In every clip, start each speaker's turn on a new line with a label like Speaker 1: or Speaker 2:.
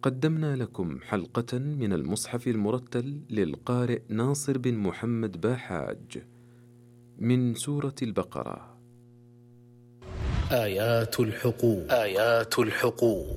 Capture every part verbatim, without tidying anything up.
Speaker 1: قدمنا لكم حلقة من المصحف المرتل للقارئ ناصر بن محمد باحاج من سورة البقرة.
Speaker 2: آيات الحقوق آيات الحقوق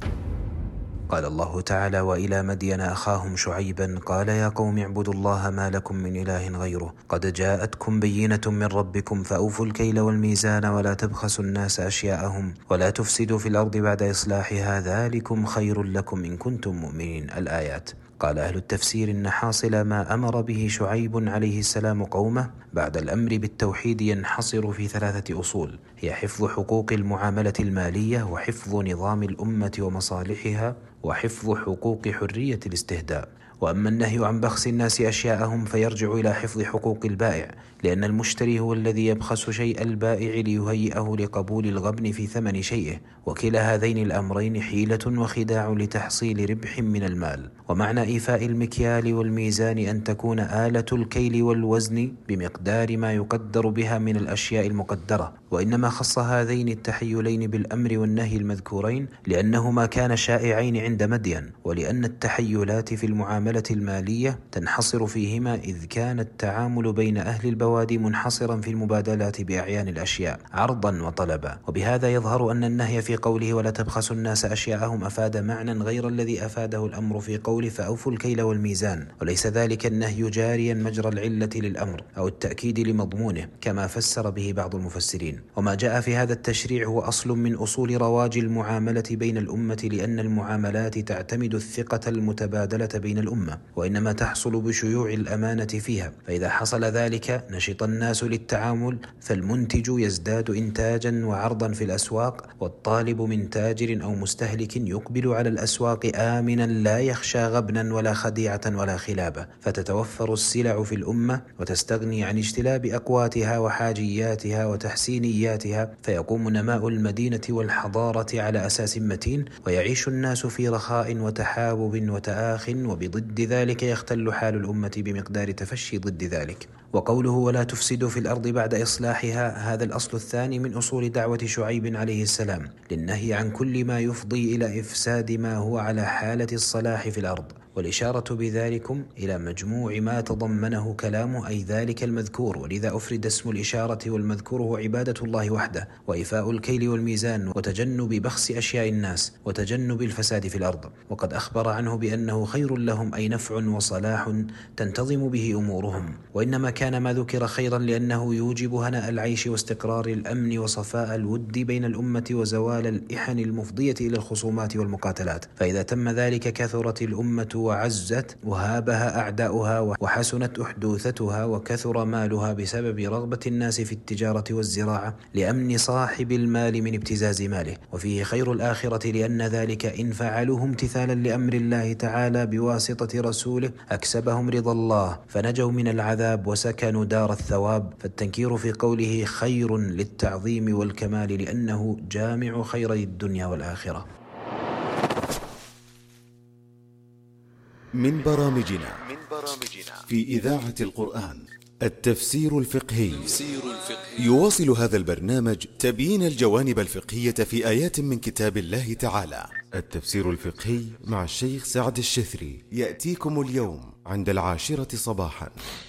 Speaker 3: قال الله تعالى: وإلى مدين أخاهم شعيبا قال يا قوم اعبدوا الله ما لكم من إله غيره قد جاءتكم بينة من ربكم فأوفوا الكيل والميزان ولا تبخسوا الناس أشياءهم ولا تفسدوا في الأرض بعد إصلاحها ذلكم خير لكم إن كنتم مؤمنين. الآيات. قال أهل التفسير إن حاصل ما أمر به شعيب عليه السلام قومه بعد الأمر بالتوحيد ينحصر في ثلاثة أصول، هي حفظ حقوق المعاملة المالية، وحفظ نظام الأمة ومصالحها، وحفظ حقوق حرية الاستهداء. وأما النهي عن بخس الناس أشياءهم فيرجع إلى حفظ حقوق البائع، لأن المشتري هو الذي يبخس شيء البائع ليهيئه لقبول الغبن في ثمن شيئه، وكلا هذين الأمرين حيلة وخداع لتحصيل ربح من المال. ومعنى إيفاء المكيال والميزان أن تكون آلة الكيل والوزن بمقدار ما يقدر بها من الأشياء المقدرة، وإنما خص هذين التحيلين بالأمر والنهي المذكورين لأنهما كان شائعين عند مدين، ولأن التحيلات في المعاملة المالية تنحصر فيهما، إذ كان التعامل بين أهل البوادي منحصرا في المبادلات بأعيان الأشياء عرضا وطلبا. وبهذا يظهر أن النهي في قوله ولا تبخسوا الناس أشياءهم أفاد معنى غير الذي أفاده الأمر في قوله فأوفوا الكيل والميزان، وليس ذلك النهي جاريا مجرى العلة للأمر أو التأكيد لمضمونه كما فسر به بعض المفسرين. وما جاء في هذا التشريع هو أصل من أصول رواج المعاملة بين الأمة، لأن المعاملات تعتمد الثقة المتبادلة بين الأمة، وإنما تحصل بشيوع الأمانة فيها، فإذا حصل ذلك نشط الناس للتعامل، فالمنتج يزداد إنتاجا وعرضا في الأسواق، والطالب من تاجر أو مستهلك يقبل على الأسواق آمنا لا يخشى غبنا ولا خديعة ولا خلابة، فتتوفر السلع في الأمة وتستغني عن اجتلاب أقواتها وحاجياتها وتحسينياتها، فيقوم نماء المدينة والحضارة على أساس متين، ويعيش الناس في رخاء وتحابب وتآخ، وبضد ذلك يختل حال الأمة بمقدار تفشي ضد ذلك. وقوله ولا تفسدوا في الأرض بعد إصلاحها، هذا الأصل الثاني من أصول دعوة شعيب عليه السلام للنهي عن كل ما يفضي إلى إفساد ما هو على حالة الصلاح في الأرض، والإشارة بذلكم إلى مجموع ما تضمنه كلامه، أي ذلك المذكور، ولذا أفرد اسم الإشارة، والمذكور هو عبادة الله وحده، وإيفاء الكيل والميزان، وتجنب بخس أشياء الناس، وتجنب الفساد في الأرض. وقد أخبر عنه بأنه خير لهم، أي نفع وصلاح تنتظم به أمورهم. وإنما كان ما ذكر خيرا لأنه يوجب هناء العيش واستقرار الأمن وصفاء الود بين الأمة وزوال الإحن المفضية إلى الخصومات والمقاتلات، فإذا تم ذلك كثرت الأمة وعزت وهابها أعداؤها وحسنت أحدوثتها وكثر مالها بسبب رغبة الناس في التجارة والزراعة لأمن صاحب المال من ابتزاز ماله. وفيه خير الآخرة، لأن ذلك إن فعلوه امتثالا لأمر الله تعالى بواسطة رسوله أكسبهم رضا الله فنجوا من العذاب وسكنوا دار الثواب. فالتنكير في قوله خير للتعظيم والكمال، لأنه جامع خيري الدنيا والآخرة.
Speaker 4: من برامجنا في إذاعة القرآن التفسير الفقهي. يواصل هذا البرنامج تبيين الجوانب الفقهية في آيات من كتاب الله تعالى. التفسير الفقهي مع الشيخ سعد الشثري يأتيكم اليوم عند العاشرة صباحا.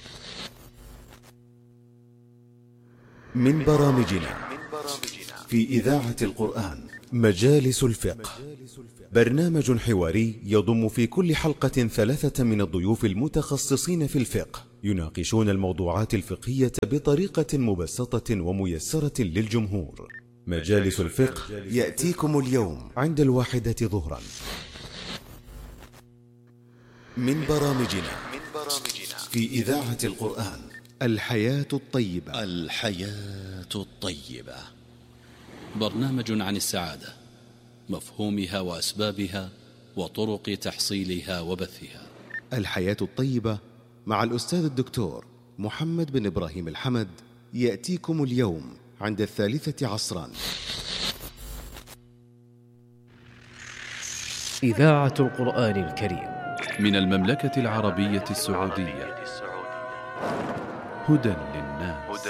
Speaker 4: من برامجنا في إذاعة القرآن مجالس الفقه، برنامج حواري يضم في كل حلقة ثلاثة من الضيوف المتخصصين في الفقه، يناقشون الموضوعات الفقهية بطريقة مبسطة وميسرة للجمهور. مجالس الفقه يأتيكم اليوم عند الواحدة ظهرا. من برامجنا في إذاعة القرآن الحياة الطيبة.
Speaker 2: الحياة الطيبة برنامج عن السعادة، مفهومها وأسبابها وطرق تحصيلها وبثها.
Speaker 4: الحياة الطيبة مع الأستاذ الدكتور محمد بن إبراهيم الحمد يأتيكم اليوم عند الثالثة عصرا.
Speaker 5: إذاعة القرآن الكريم
Speaker 1: من المملكة العربية السعودية. هدى